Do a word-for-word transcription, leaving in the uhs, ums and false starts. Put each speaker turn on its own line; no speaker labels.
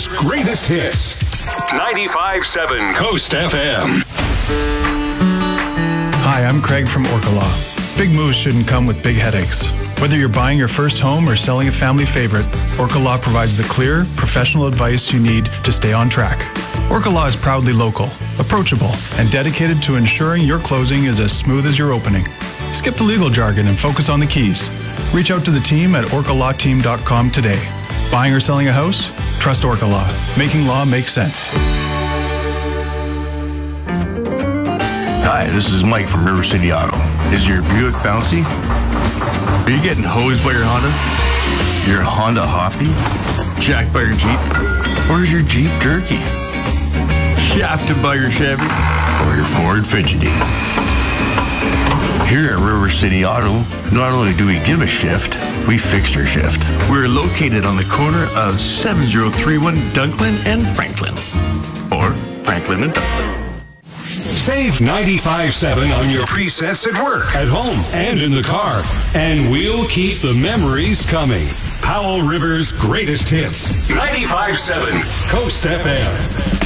Rivers' greatest hits. ninety-five point seven Coast F M.
Hi, I'm Craig from Orca Law. Big moves shouldn't come with big headaches. Whether you're buying your first home or selling a family favorite, Orca Law provides the clear, professional advice you need to stay on track. Orca Law is proudly local, approachable, and dedicated to ensuring your closing is as smooth as your opening. Skip the legal jargon and focus on the keys. Reach out to the team at orca law team dot com today. Buying or selling a house? Trust Orca Law. Making law make sense.
Hi, this is Mike from River City Auto. Is your Buick bouncy? Are you getting hosed by your Honda? Your Honda hoppy? Jacked by your Jeep? Or is your Jeep jerky? Shafted by your Chevy? Or your Ford fidgety? Here at River City Auto, not only do we give a shift, we fix your shift. We're located on the corner of seven oh three one Dunklin and Franklin. Or Franklin and Dunklin.
Save ninety-five point seven on your presets at work, at home, and in the car. And we'll keep the memories coming. Powell River's greatest hits. ninety-five point seven Coast F M.